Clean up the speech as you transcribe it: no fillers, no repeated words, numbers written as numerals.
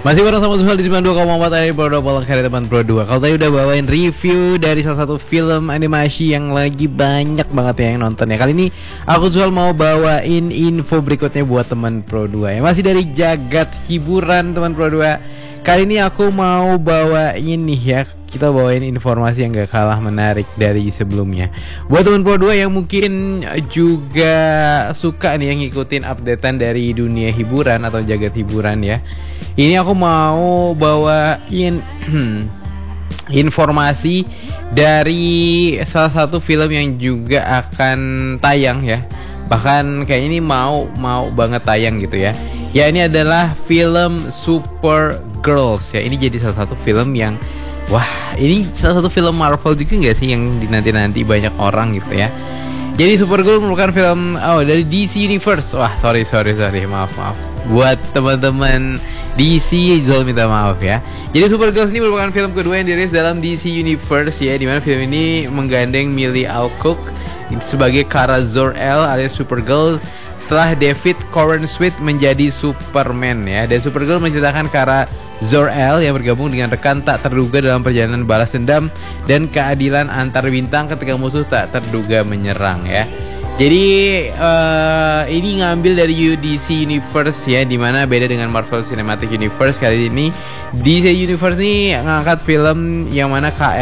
Masih bareng sama Zuhal di 92,4 dari Pro 2 Polang Karya Teman Pro 2. Kalau tadi udah bawain review dari salah satu film animasi yang lagi banyak banget ya yang nonton ya. Kali ini aku Zuhal mau bawain info berikutnya buat teman Pro 2 ya. Masih dari jagat hiburan teman Pro 2. Kali ini aku mau bawain nih ya, kita bawain informasi yang gak kalah menarik dari sebelumnya. Buat teman Pro 2 yang mungkin juga suka nih yang ngikutin updatean dari dunia hiburan atau jagat hiburan ya. Ini aku mau bawain informasi dari salah satu film yang juga akan tayang ya. Bahkan kayak ini mau banget tayang gitu ya. Ya, ini adalah film Supergirls ya. Ini jadi salah satu film yang ini salah satu film Marvel juga nggak sih yang dinanti-nanti banyak orang gitu ya. Jadi Supergirl merupakan film dari DC Universe. Sorry, maaf. Buat teman-teman DC, Zul minta maaf ya. Jadi Supergirl ini merupakan film kedua yang dirilis dalam DC Universe ya, dimana film ini menggandeng Millie Alcock sebagai Kara Zor-El alias Supergirl setelah David Corenswet menjadi Superman ya. Dan Supergirl menceritakan Kara Zor-El yang bergabung dengan rekan tak terduga dalam perjalanan balas dendam dan keadilan antar bintang ketika musuh tak terduga menyerang ya. Jadi ini ngambil dari DC Universe ya, dimana beda dengan Marvel Cinematic Universe. Kali ini DC Universe ini ngangkat film yang mana